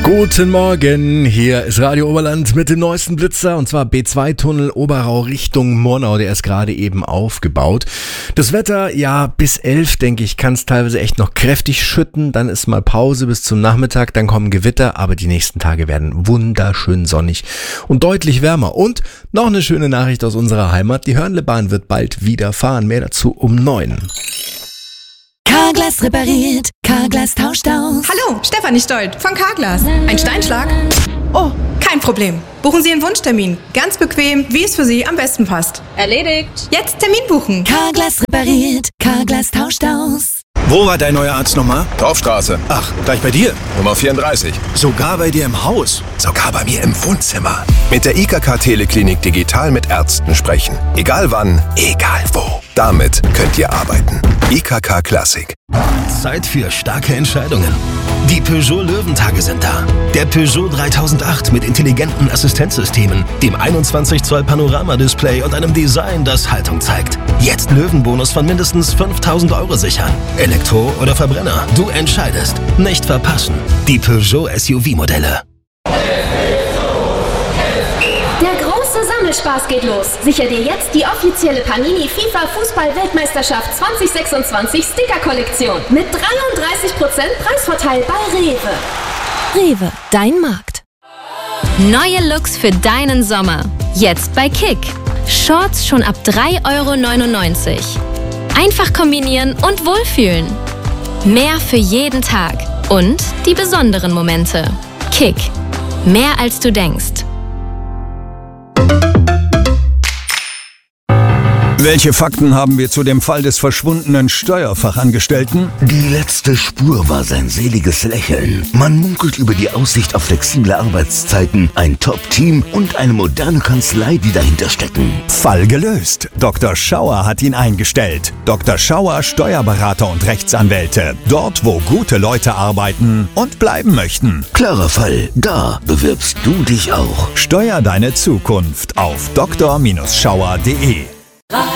Guten Morgen, hier ist Radio Oberland mit dem neuesten Blitzer und zwar B2-Tunnel Oberau Richtung Murnau, der ist gerade eben aufgebaut. Das Wetter, ja bis 11 denke ich, kann es teilweise echt noch kräftig schütten, dann ist mal Pause bis zum Nachmittag, dann kommen Gewitter, aber die nächsten Tage werden wunderschön sonnig und deutlich wärmer. Und noch eine schöne Nachricht aus unserer Heimat, die Hörnlebahn wird bald wieder fahren, mehr dazu um 9. Carglass repariert, Carglass tauscht aus. Hallo, Stefanie Stolt von Carglass. Ein Steinschlag? Oh, kein Problem. Buchen Sie Ihren Wunschtermin. Ganz bequem, wie es für Sie am besten passt. Erledigt. Jetzt Termin buchen. Carglass repariert, Carglass tauscht aus. Wo war dein neuer Arzt nochmal? Dorfstraße. Ach, gleich bei dir. Nummer 34. Sogar bei dir im Haus. Sogar bei mir im Wohnzimmer. Mit der IKK Teleklinik digital mit Ärzten sprechen. Egal wann, egal wo. Damit könnt ihr arbeiten. IKK Classic. Zeit für starke Entscheidungen. Die Peugeot Löwentage sind da. Der Peugeot 3008 mit intelligenten Assistenzsystemen, dem 21 Zoll Panoramadisplay und einem Design, das Haltung zeigt. Jetzt Löwenbonus von mindestens 5.000 € sichern. Elektro oder Verbrenner, du entscheidest. Nicht verpassen. Die Peugeot SUV-Modelle. Der große Sammelspaß geht los. Sicher dir jetzt die offizielle Panini FIFA Fußball-Weltmeisterschaft 2026 Sticker-Kollektion mit 33% Preisvorteil bei Rewe. Rewe, dein Markt. Neue Looks für deinen Sommer. Jetzt bei Kick. Shorts schon ab 3,99 €. Einfach kombinieren und wohlfühlen. Mehr für jeden Tag. Und die besonderen Momente. Kick. Mehr als du denkst. Welche Fakten haben wir zu dem Fall des verschwundenen Steuerfachangestellten? Die letzte Spur war sein seliges Lächeln. Man munkelt über die Aussicht auf flexible Arbeitszeiten, ein Top-Team und eine moderne Kanzlei, die dahinter stecken. Fall gelöst. Dr. Schauer hat ihn eingestellt. Dr. Schauer, Steuerberater und Rechtsanwälte. Dort, wo gute Leute arbeiten und bleiben möchten. Klarer Fall. Da bewirbst du dich auch. Steuer deine Zukunft auf dr-schauer.de.